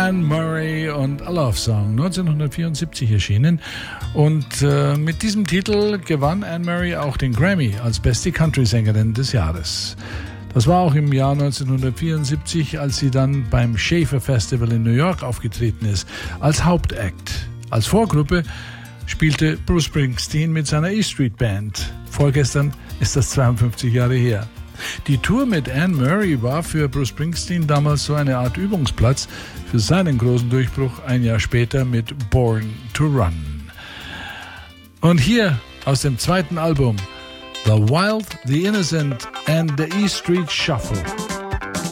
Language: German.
Anne Murray und A Love Song, 1974 erschienen. Und mit diesem Titel gewann Anne Murray auch den Grammy als beste Country-Sängerin des Jahres. Das war auch im Jahr 1974, als sie dann beim Schaefer Festival in New York aufgetreten ist, als Hauptakt. Als Vorgruppe spielte Bruce Springsteen mit seiner E Street Band. Vorgestern ist das 52 Jahre her. Die Tour mit Anne Murray war für Bruce Springsteen damals so eine Art Übungsplatz für seinen großen Durchbruch ein Jahr später mit Born to Run. Und hier aus dem zweiten Album The Wild, the Innocent and the E Street Shuffle.